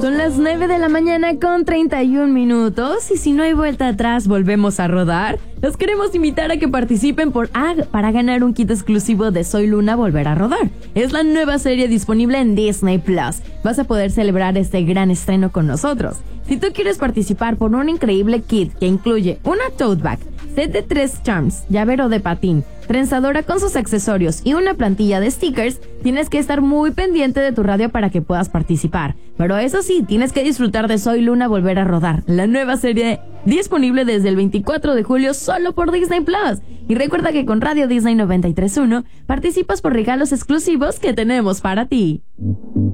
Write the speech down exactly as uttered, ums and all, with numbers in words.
Son las nueve de la mañana con treinta y un minutos y si no hay vuelta atrás, volvemos a rodar. Los queremos invitar a que participen por A G para ganar un kit exclusivo de Soy Luna Volver a Rodar. Es la nueva serie disponible en Disney Plus. Vas a poder celebrar este gran estreno con nosotros. Si tú quieres participar por un increíble kit que incluye una tote bag, set de tres charms, llavero de patín, trenzadora con sus accesorios y una plantilla de stickers, tienes que estar muy pendiente de tu radio para que puedas participar. Pero eso sí, tienes que disfrutar de Soy Luna Volver a Rodar, la nueva serie disponible desde el veinticuatro de julio solo por Disney Plus. Y recuerda que con Radio Disney noventa y tres punto uno participas por regalos exclusivos que tenemos para ti.